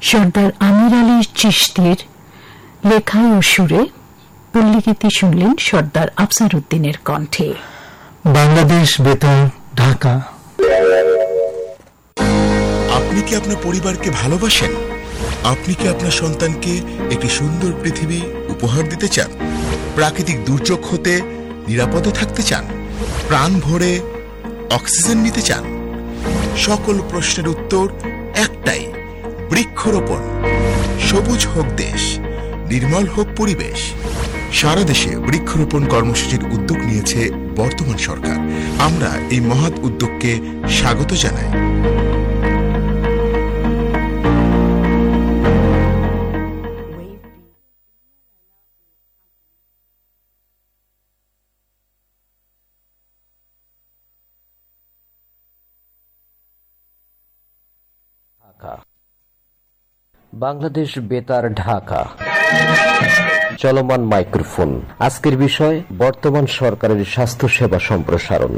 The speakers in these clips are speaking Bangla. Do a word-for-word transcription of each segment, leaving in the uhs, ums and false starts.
সর্দার আমির আলী চিশতির লেখায় ও সুরে পল্লীগীতি শুনলেন সর্দার আফসার উদ্দিনের কণ্ঠে। বাংলাদেশ বেতার, ঢাকা। আপনি কি আপনার পরিবারকে ভালোবাসেন? আপনি কি আপনার সন্তানকে একটি সুন্দর পৃথিবী উপহার দিতে চান? প্রাকৃতিক দুর্যোগ হতে নিরাপদে থাকতে চান? প্রাণ ভরে অক্সিজেন নিতে চান? সকল প্রশ্নের উত্তর একটাই, বৃক্ষরোপণ। সবুজ হোক দেশ, নির্মল হোক পরিবেশ। সারা দেশে বৃক্ষরোপণ কর্মসূচির উদ্যোগ নিয়েছে বর্তমান সরকার। আমরা এই মহৎ উদ্যোগকে স্বাগত জানাই। বাংলাদেশ বেতার, ঢাকা। চলমান মাইক্রোফোন। আজকের বিষয় বর্তমান সরকারের স্বাস্থ্যসেবা সম্প্রসারণ।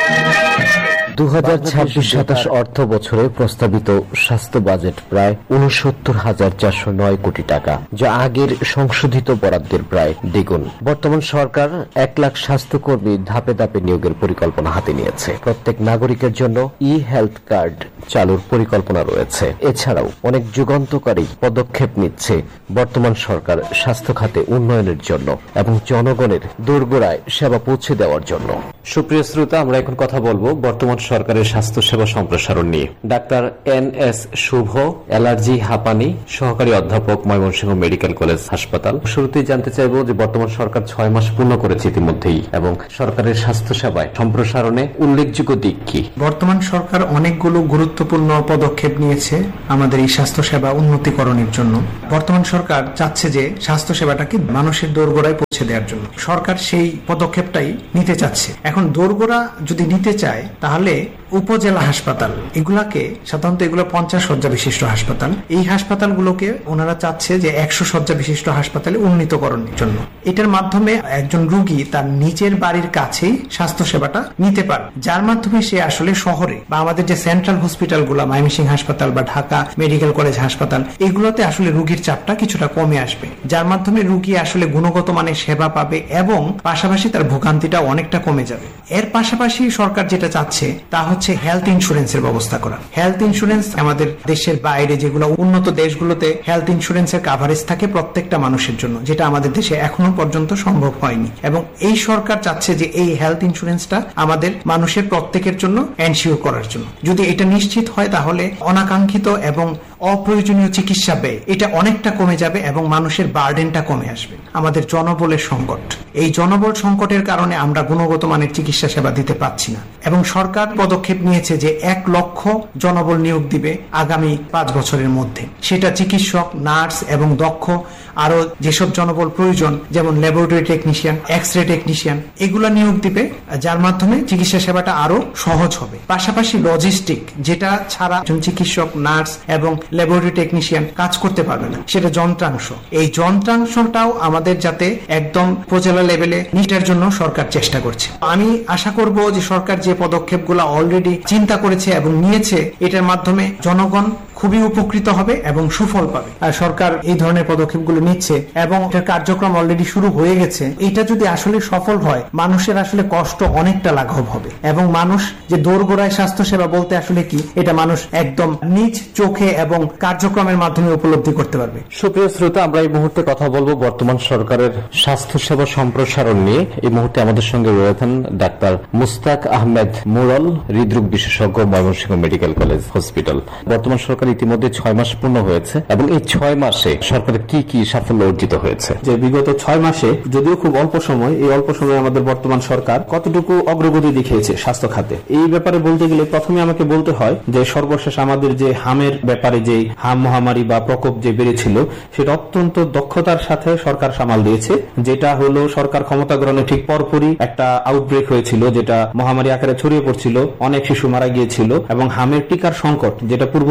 দু হাজার ছাব্বিশ সাতাশ অর্থ বছরে প্রস্তাবিত স্বাস্থ্য বাজেট প্রায় উনসত্তর হাজার চারশো নয় কোটি টাকা, যা আগের সংশোধিত বরাদ্দের প্রায় দ্বিগুণ। বর্তমান সরকার এক লাখ স্বাস্থ্যকর্মী ধাপে ধাপে নিয়োগের পরিকল্পনা হাতে নিয়েছে। প্রত্যেক নাগরিকের জন্য ই হেলথ কার্ড চালুর পরিকল্পনা রয়েছে। এছাড়াও অনেক যুগান্তকারী পদক্ষেপ নিচ্ছে বর্তমান সরকার স্বাস্থ্য খাতে উন্নয়নের জন্য এবং জনগণের দোরগোড়ায় সেবা পৌঁছে দেওয়ার জন্য। সুপ্রিয় শ্রোতা, আমরা এখন কথা বলবো বর্তমান সরকারের স্বাস্থ্য সেবা সম্প্রসারণ নিয়ে। ডাক্তার এন এস শুভ, অ্যালার্জি হাঁপানি, সহকারী অধ্যাপক, ময়মনসিংহ মেডিকেল কলেজ হাসপাতাল। শুরুতেই জানতে চাইব যে বর্তমান সরকার ছয় মাস পূর্ণ করেছে ইতিমধ্যেই, এবং সরকারের স্বাস্থ্য সেবায় সম্প্রসারণে উল্লেখযোগ্য দিক কি? বর্তমান সরকার অনেকগুলো গুরুত্বপূর্ণ পদক্ষেপ নিয়েছে আমাদের এই স্বাস্থ্য সেবা উন্নতিকরণের জন্য। বর্তমান সরকার চাচ্ছে যে স্বাস্থ্য সেবাটাকে মানুষের দোরগোড়ায় পৌঁছে দেওয়ার জন্য সরকার সেই পদক্ষেপটাই নিতে চাচ্ছে। এখন দোরগোড়া যদি নিতে চায় তাহলে উপজেলা হাসপাতাল এগুলাকে, সাধারণত এগুলো পঞ্চাশ শয্যা বিশিষ্ট হাসপাতাল, এই হাসপাতালগুলোকে ওনারা চাচ্ছে যে একশো শয্যা বিশিষ্ট হাসপাতালে উন্নীতকরণের জন্য। এটার মাধ্যমে একজন রোগী তার নিজের বাড়ির কাছেই স্বাস্থ্য সেবাটা নিতে পারে, যার মাধ্যমে সে আসলে শহরে বা আমাদের যে সেন্ট্রাল হসপিটাল গুলা, ময়মনসিংহ হাসপাতাল বা ঢাকা মেডিকেল কলেজ হাসপাতাল, এগুলোতে আসলে রোগীর চাপটা কিছুটা কমে আসবে, যার মাধ্যমে রোগী আসলে গুণগত মানের সেবা পাবে এবং পাশাপাশি তার ভোগান্তিটা অনেকটা কমে যাবে। এর পাশাপাশি সরকার যেটা চাচ্ছে তা হচ্ছে হেলথ ইন্স্যুরেন্সের ব্যবস্থা করা। হেলথ ইন্স্যুরেন্স আমাদের দেশের বাইরে যেগুলো উন্নত দেশগুলোতে হেলথ ইন্স্যুরেন্সের কাভারেজ থাকে প্রত্যেকটা মানুষের জন্য, যেটা আমাদের দেশে এখনো পর্যন্ত সম্ভব হয়নি। এবং এই সরকার চাচ্ছে যে এই হেলথ ইন্স্যুরেন্সটা আমাদের মানুষের প্রত্যেকের জন্য এনশিওর করার জন্য। যদি এটা নিশ্চিত হয় তাহলে অনাকাঙ্ক্ষিত এবং অপ্রয়োজনীয় চিকিৎসা ব্যয় এটা অনেকটা কমে যাবে এবং মানুষের বার্ডেনটা কমে আসবে। আমাদের জনবলের সংকট, এই জনবল সংকটের কারণে আমরা গুণগত মানের চিকিৎসা সেবা দিতে পারছি না, এবং সরকার পদক্ষেপ নিয়েছে যে এক লক্ষ জনবল নিয়োগ দিবে আগামী পাঁচ বছরের মধ্যে। সেটা চিকিৎসক, নার্স এবং দক্ষ আরো যেসব জনবল প্রয়োজন, যেমন laboratory technician, X ray technician, এগুলা নিয়োগ দিবে, যার মাধ্যমে চিকিৎসা সেবাটা আরো সহজ হবে। পাশাপাশি লজিস্টিক, যেটা ছাড়া একজন চিকিৎসক, নার্স এবং ল্যাবরেটরি টেকনিশিয়ান কাজ করতে পারবে না, সেটা যন্ত্রাংশ। এই যন্ত্রাংশটাও আমাদের যাতে একদম উপজেলা লেভেলে নিটার জন্য সরকার চেষ্টা করছে। আমি আশা করব যে সরকার যে পদক্ষেপগুলো অলরেডি চিন্তা করেছে এবং নিয়েছে, এটার মাধ্যমে জনগণ খুবই উপকৃত হবে এবং সুফল পাবে। আর সরকার এই ধরনের পদক্ষেপগুলো নিচ্ছে এবং এটার কার্যক্রম অলরেডি শুরু হয়ে গেছে। এটা যদি আসলে সফল হয়, মানুষের আসলে কষ্ট অনেকটা লাঘব হবে এবং মানুষ যে দোরগোড়ায় স্বাস্থ্য সেবা বলতে আসলে কি, এটা মানুষ একদম নিজ চোখে এবং কার্যক্রমের মাধ্যমে উপলব্ধি করতে পারবে। সুপ্রিয় শ্রোতা, আমরা এই মুহূর্তে কথা বলবো বর্তমান সরকারের স্বাস্থ্য সেবা সম্প্রসারণ নিয়ে। এই মুহূর্তে আমাদের সঙ্গে রয়েছেন ডাক্তার মুস্তাক আহমেদ মুরল, হৃদরোগ বিশেষজ্ঞ, ময়মনসিংহ মেডিকেল কলেজ হসপিটাল। বর্তমান সরকার ইতিমধ্যে ছয় মাস পূর্ণ হয়েছে, এবং এই ছয় মাসে সরকারের কি কি সাফল্য অর্জিত হয়েছে? যে বিগত ছয় মাসে, যদিও খুব অল্প সময়, এই অল্প সময়ে আমাদের বর্তমান সরকার কতটুকু অগ্রগতি দেখিয়েছে স্বাস্থ্য খাতে, এই ব্যাপারে বলতে গেলে প্রথমে আমাকে বলতে হয় যে সর্বশেষ আমাদের যে হামের ব্যাপারে যে হাম মহামারী বা প্রকোপ যে বেড়েছিল, সেটা অত্যন্ত দক্ষতার সাথে সরকার সামাল দিয়েছে। যেটা হলো সরকার ক্ষমতা গ্রহণের ঠিক পরপরই একটা আউটব্রেক হয়েছিল, যেটা মহামারী আকারে ছড়িয়ে পড়ছিল, অনেক শিশু মারা গিয়েছিল, এবং হামের টিকার সংকট, যেটা পূর্ববর্তী দুই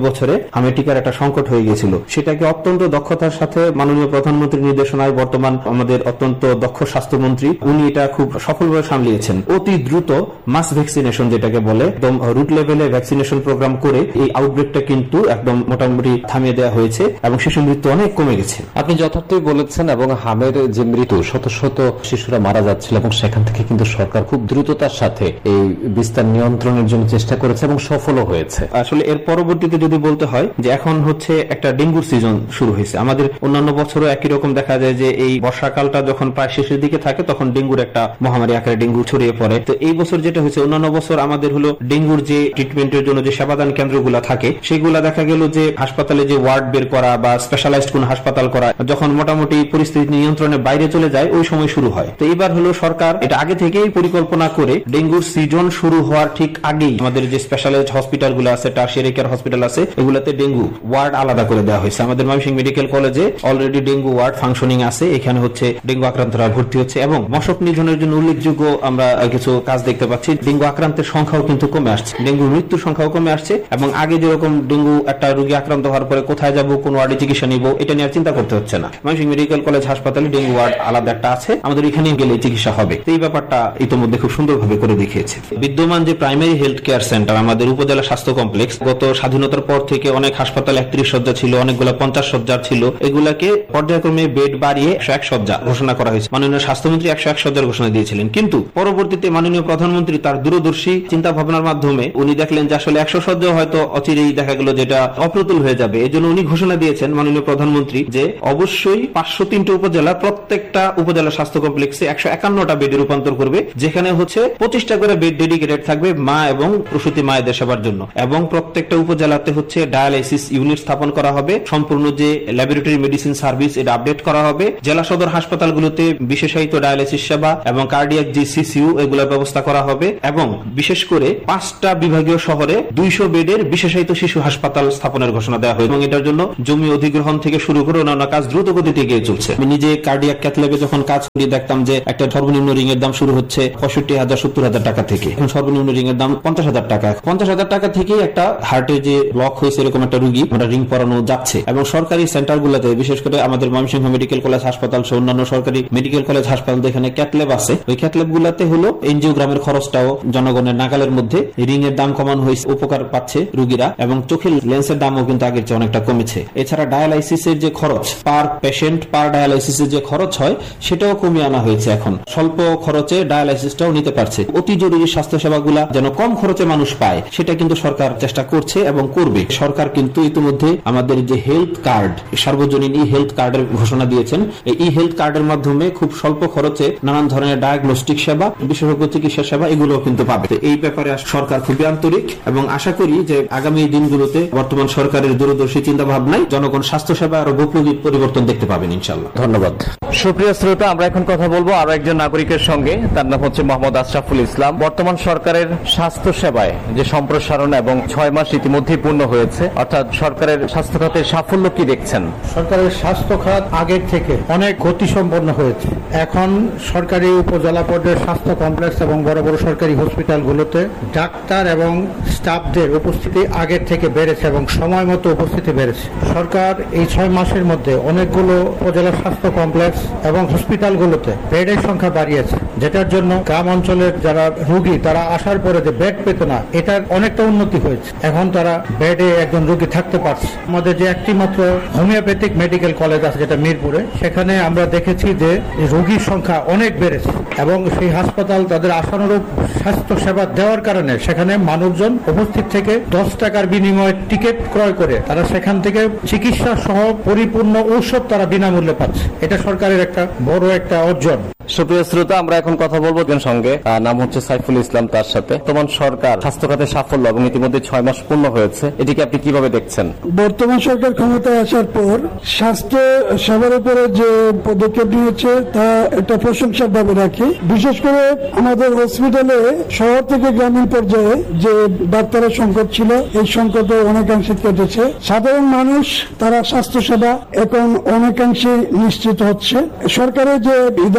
বছরে হামের টিকার একটা সংকট হয়ে গিয়েছিল। সেটাকে অত্যন্ত দক্ষতার সাথে মাননীয় প্রধানমন্ত্রীর নির্দেশনায় বর্তমান আমাদের অত্যন্ত দক্ষ স্বাস্থ্যমন্ত্রী উনি এটা খুব সফলভাবে সামলিয়েছেন। অতি দ্রুত মাস ভ্যাকসিনেশন যেটাকে বলে একদম রুট লেভেলে ভ্যাকসিনেশন প্রোগ্রাম করে এই আউটব্রেকটা কিন্তু একদম মোটামুটি থামিয়ে দেওয়া হয়েছে এবং শিশু মৃত্যু অনেক কমে গেছে। আপনি যথার্থই বলেছেন এবং হামের যে মৃত্যু শত শত শিশুরা মারা যাচ্ছিল এবং সেখান থেকে কিন্তু সরকার খুব দ্রুততার সাথে এই বিস্তার নিয়ন্ত্রণের জন্য চেষ্টা করেছে এবং সফলও হয়েছে। আসলে এর পরবর্তীতে যদি বলতে হয় যে এখন হচ্ছে একটা ডেঙ্গুর সিজন শুরু হয়েছে। আমাদের অন্যান্য বছরও একই রকম দেখা যায় যে এই বর্ষাকালটা যখন প্রায় শেষের দিকে থাকে তখন ডেঙ্গুর একটা মহামারী আকারে ডেঙ্গু ছড়িয়ে পড়ে। তো এই বছর যেটা হয়েছে, অন্যান্য বছর আমাদের হলো ডেঙ্গুর যে ট্রিটমেন্টের জন্য যে সেবাদান কেন্দ্রগুলো থাকে সেগুলা দেখা গেল যে হাসপাতালে যে ওয়ার্ড বের করা বা স্পেশালাইজড কোন হাসপাতাল করা যখন মোটামুটি পরিস্থিতি নিয়ন্ত্রণের বাইরে চলে যায় ওই সময় শুরু হয়। তো এবার হলো সরকার এটা আগে থেকেই পরিকল্পনা করে ডেঙ্গুর সিজন শুরু হওয়ার ঠিক আগেই আমাদের যে স্পেশালাইজড হসপিটাল গুলো আছে, টারশিয়ারি কেয়ার হসপিটাল আছে, এগুলাতে ডেঙ্গু ওয়ার্ড আলাদা করে দেওয়া হয়েছে। আমাদের ময়মনসিংহ মেডিকেল কলেজে অলরেডি ডেঙ্গু ওয়ার্ড ফাংশনিং আছে। এখানে হচ্ছে ডেঙ্গু আক্রান্তরা ভর্তি হচ্ছে এবং মশক নিধনের জন্য উল্লেখযোগ্য আমরা কিছু কাজ দেখতে পাচ্ছি। ডেঙ্গু আক্রান্তের সংখ্যাও কিন্তু কমে আসছে, ডেঙ্গু মৃত্যুর সংখ্যাও কমে আসছে এবং আগে যেরকম ডেঙ্গু একটা রোগী আক্রান্ত হওয়ার পরে কোথায় যাবো, কোন ওয়ার্ডে চিকিৎসা নিব, এটা নিয়ে আর চিন্তা করতে হচ্ছে না। ময়মনসিংহ মেডিকেল কলেজ হাসপাতালে ডেঙ্গু ওয়ার্ড আলাদা একটা আছে, আমাদের এখানে গেলে চিকিৎসা হবে। এই ব্যাপারটা ইতিমধ্যে খুব সুন্দরভাবে করে দেখিয়েছে। বিদ্যমান যে প্রাইমারি হেলথ কেয়ার সেন্টার আমাদের উপজেলা স্বাস্থ্য কমপ্লেক্স, গত স্বাধীনতার পর থেকে অনেক হাসপাতাল একত্রিশ শয্যা ছিল, অনেকগুলো পঞ্চাশ শয্যার ছিল, এগুলাকে পর্যায়ক্রমে বেড বাড়িয়ে একশো এক শয্যা ঘোষণা করা হয়েছে। মাননীয় স্বাস্থ্যমন্ত্রী একশো এক শয্যার ঘোষণা দিয়েছিলেন, কিন্তু পরবর্তীতে মাননীয় প্রধানমন্ত্রী তার দূরদর্শী চিন্তা ভাবনার মাধ্যমে উনি দেখলেন যে আসলে একশো শয্যা হয়তো অচিরেই দেখা গেল যেটা অপ্রতুল হয়ে যাবে। এই জন্য উনি ঘোষণা দিয়েছেন মাননীয় প্রধানমন্ত্রী যে অবশ্যই পাঁচশো তিনটে উপজেলা প্রত্যেকটা উপজেলা স্বাস্থ্য কমপ্লেক্সে একশো একান্নটা বেডে রূপান্তর করবে, যেখানে হচ্ছে পঁচিশটা করে বেড ডেডিকেটেড থাকবে মা এবং প্রসূতি মায়েদের সেবার জন্য এবং প্রত্যেকটা উপজেলাতে হচ্ছে ডায়ালাইসিস ইউনিট স্থাপন করা হবে। সম্পূর্ণ যে ল্যাবরেটরি মেডিসিন সার্ভিস এটা আপডেট করা হবে। জেলা সদর হাসপাতালগুলোতে বিশেষায়িত ডায়ালাইসিস সেবা এবং কার্ডিয়াক যে সিসিইউ এগুলোর ব্যবস্থা করা হবে এবং বিশেষ করে পাঁচটা বিভাগীয় শহরে দুইশো বেডের বিশেষায়িত শিশু হাসপাতাল স্থাপনের ঘোষণা দেওয়া হয়েছে এবং এটার জন্য জমি অধিগ্রহণ থেকে শুরু করে অন্যান্য কাজ দ্রুত গতিতে এগিয়ে চলছে। আমি নিজে কার্ডিয়াক ক্যাথ ল্যাবে যখন কাজ করি দেখতাম যে একটা সর্বনিম্ন রিং এর দাম শুরু হচ্ছে পঁয়ষট্টি হাজার সত্তর হাজার টাকা থেকে, এখন সর্বনিম্ন রিং এর দাম পঞ্চাশ হাজার টাকা। পঞ্চাশ হাজার টাকা থেকে একটা হার্টে যে ব্লক হয়েছে এরকম একটা রোগী ওটা রিং পরানো যাচ্ছে এবং সরকারি সেন্টার গুলোতে বিশেষ করে আমাদের ময়মনসিংহ মেডিকেল কলেজ হাসপাতাল সহ অন্যান্য সরকারি মেডিকেল কলেজ হাসপাতাল যেখানে ক্যাথ ল্যাব আছে ওই ক্যাথ ল্যাব গুলাতে হলো এনজিওগ্রামের খরচটাও জনগণের নাগালের মধ্যে, রিং এর দাম কমানো হয়েছে, উপকার পাচ্ছে রোগীরা এবং চোখের লেন্সের দামও কিন্তু আগের চেয়ে অনেকটা কমেছে। এছাড়া ডায়ালাইসিসের যে খরচ পার পেশেন্ট পার ডায়ালাইসিসের যে খরচ হয় সেটাও কমিয়ে আনা হয়েছে। এখন স্বল্প খরচে ডায়ালাইসিসটাও নিতে পারছে। অতি জরুরি স্বাস্থ্য সেবাগুলা যেন কম খরচে মানুষ পায় সেটা কিন্তু সরকার চেষ্টা করছে এবং করবে। সরকার কিন্তু ইতিমধ্যে আমাদের যে হেলথ কার্ড, সার্বজনীন ই হেলথ কার্ডের ঘোষণা দিয়েছেন। এই ই হেলথ কার্ডের মাধ্যমে খুব স্বল্প খরচে নানান ধরনের ডায়াগনস্টিক সেবা, বিশেষজ্ঞ চিকিৎসা সেবা এগুলো কিন্তু পাবে। এই ব্যাপারে সরকার খুবই আন্তরিক এবং আশা করি যে আগামী দিনগুলোতে বর্তমান সরকারের দূরদর্শী চিন্তা ভাবনায় জনগণ স্বাস্থ্য সেবা আরো বৈপ্লবিক পরিবর্তন দেখতে পাবেন ইনশাআল্লাহ। ধন্যবাদ। সুপ্রিয় শ্রোতা, আমরা এখন কথা বলবো আরো একজন নাগরিকের সঙ্গে। তার নাম হচ্ছে মোহাম্মদ আশরাফুল ইসলাম। বর্তমান সরকারের স্বাস্থ্য সেবায় যে সম্প্রসারণ এবং ছয় মাস ইতিমধ্যেই পূর্ণ হয়েছে, অর্থাৎ সরকারের স্বাস্থ্য খাতের সাফল্য কি দেখছেন? সরকারের স্বাস্থ্য খাত আগের থেকে অনেক গতিসম্পন্ন হয়েছে। এখন সরকারি উপজেলা পর্যায়ের স্বাস্থ্য কমপ্লেক্স এবং বড় বড় সরকারি হসপিটালগুলোতে ডাক্তার এবং স্টাফদের উপস্থিতি আগের থেকে বেড়েছে এবং সময় মতো উপস্থিতি বেড়েছে। সরকার এই ছয় মাসের মধ্যে অনেকগুলো উপজেলা স্বাস্থ্য কমপ্লেক্স এবং হসপিটালগুলোতে বেডের সংখ্যা বাড়িয়েছে, যেটার জন্য গ্রাম অঞ্চলের যারা রোগী তারা আসার পরে যে বেড পেত না, এটার অনেকটা উন্নতি হয়েছে। এখন তারা বেডে একজন রোগী থাকতে পারছে। আমাদের যে একটি মাত্র হোমিওপ্যাথিক মেডিকেল কলেজ আছে যেটা মিরপুরে, সেখানে আমরা দেখেছি যে রোগীর সংখ্যা অনেক বেড়েছে এবং সেই হাসপাতাল তাদের আশানুরূপ স্বাস্থ্য সেবা দেওয়ার কারণে সেখানে মানুষজন উপস্থিত থেকে দশ টাকার বিনিময়ে টিকিট ক্রয় করে তারা সেখান থেকে চিকিৎসা সহ পরিপূর্ণ ঔষধ তারা বিনামূল্যে পাচ্ছে। এটা সরকারের একটা বড় একটা অর্জন। সুপ্রিয় শ্রোতা, আমরা এখন কথা বলবো একজন সঙ্গে, নাম হচ্ছে সাইফুল ইসলাম। তার সাথে বর্তমান সরকার স্বাস্থ্য খাতে সাফল্য এবং ইতিমধ্যে ছয় মাস পূর্ণ হয়েছে, এটিকে আপনি কিভাবে দেখছেন? বর্তমান সরকার ক্ষমতায় আসার পর স্বাস্থ্য সেবার উপরে যে পদক্ষেপ নিয়েছে তা একটা প্রশংসার দাবি রাখি। বিশেষ করে আমাদের হসপিটালে শহর থেকে গ্রামীণ পর্যায়ে যে ডাক্তারের সংকট ছিল, এই সংকটে অনেকাংশে কেটেছে। সাধারণ মানুষ তারা স্বাস্থ্য সেবা এখন অনেকাংশে নিশ্চিত হচ্ছে। সরকারের যে ইদানিং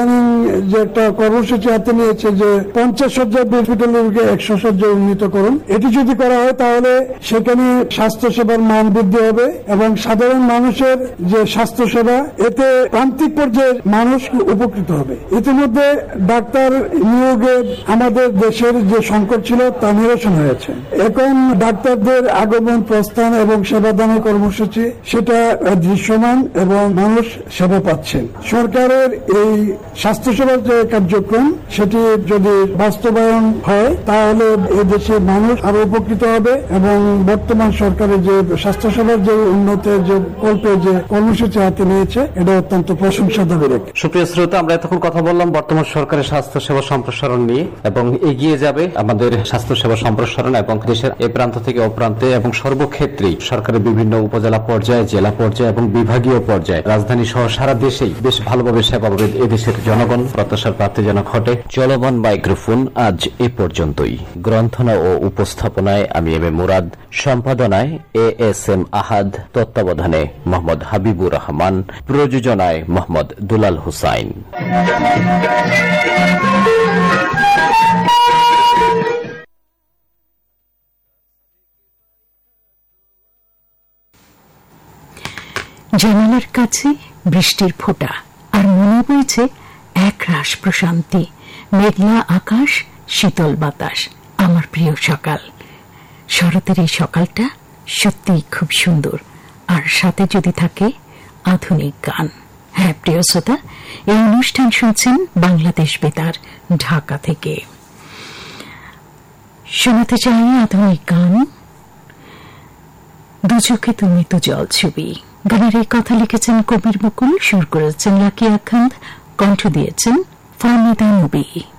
যে একটা কর্মসূচি হাতে নিয়েছে যে পঞ্চাশ শয্যার হসপিটালকে একশো শয্যায় উন্নীত করুন, এটি যদি করা হয় তাহলে সেখানে স্বাস্থ্য সেবার মান বৃদ্ধি হবে এবং সাধারণ মানুষের যে স্বাস্থ্য সেবা এতে প্রান্তিক পর্যায়ে মানুষ উপকৃত হবে। ইতিমধ্যে ডাক্তার নিয়োগে আমাদের দেশের যে সংকট ছিল তা নিরসন হয়েছে। এখন ডাক্তারদের আগমন, প্রস্থান এবং সেবাদানের কর্মসূচি সেটা দৃশ্যমান এবং মানুষ সেবা পাচ্ছেন। সরকারের এই স্বাস্থ্যসেবার যে কার্যক্রম সেটি যদি বাস্তবায়ন হয় তাহলে এই দেশের মানুষ আরো উপকৃত হবে এবং বর্তমান সরকারের যে স্বাস্থ্যসেবার যে উন্নতের যে কল্পে যে কর্মসূচি হাতে নিয়েছে এটা অত্যন্ত প্রশংসা দাবি রাখে। সুপ্রিয় শ্রোতা, আমরা এতক্ষণ কথা বললাম বর্তমান সরকারের স্বাস্থ্যসেবা সম্প্রসারণ নিয়ে এবং এগিয়ে যাবে আমাদের স্বাস্থ্যসেবা সম্প্রসারণ এবং দেশের এ প্রান্ত থেকে ও প্রান্তে এবং সর্বক্ষেত্রেই সরকারের বিভিন্ন উপজেলা পর্যায়ে, জেলা পর্যায়ে এবং বিভাগীয় পর্যায়ে, রাজধানী সহ সারা দেশেই বেশ ভালোভাবে সেবা পাবে এদেশের জনগণ। প্রত্যাশার প্রার্থী যেন ঘটে। চলমান মাইক্রোফোন আজ এ পর্যন্তই। গ্রন্থনা ও উপস্থাপনায় আমি M A Murad, সম্পাদনায় A S M আহাদ, তত্ত্বাবধানে মোহাম্মদ হাবিবুর রহমান, প্রযোজনায় মোহাম্মদ দুলাল হুসাইন। জানালার কাছে বৃষ্টির ফোঁটা আর মনে বইছে এক রাস প্রশান্তি, মেঘলা আকাশ, শীতল বাতাস। আমার প্রিয় সকাল। শরতের এই সকালটা সত্যিই খুব সুন্দর, আর সাথে যদি থাকে আধুনিক গান। হ্যাঁ প্রিয় শ্রোতা, এই অনুষ্ঠান শুনছেন বাংলাদেশ বেতার ঢাকা থেকে। শোনাতে চাই আধুনিক গান। দুচোখে তুমি তো জল ছবি গানের এই কথা লিখেছেন কবির বকুল, সুর করেছেন লাকি আখান্দ, কণ্ঠ দিয়েছেন ফাহমিদা নবী।